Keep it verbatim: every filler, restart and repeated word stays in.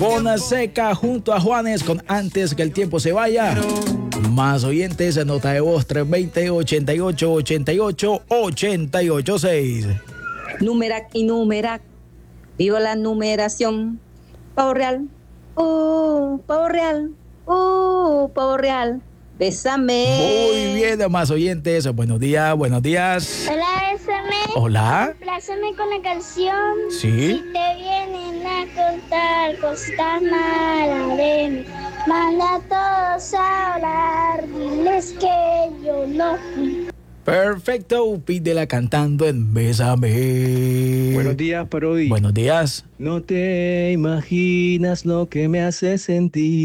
Fonseca junto a Juanes con Antes que el tiempo se vaya. Más oyentes, nota de voz tres dos cero, ochenta y ocho, ochenta y ocho, ochenta y ocho seis. Numerac y Numerac, viva la numeración. Pavo real, uh, pavo real, uh, pavo real, bésame. Muy bien, más oyentes, buenos días, buenos días. Hola, bésame. Hola. Complázame con la canción. Sí. Si te vienen a contar cosas malas de mí, manda a todos a hablar, diles que yo no fui. Perfecto, pídela cantando en Bésame. Buenos días, Parodi. Buenos días. No te imaginas lo que me hace sentir.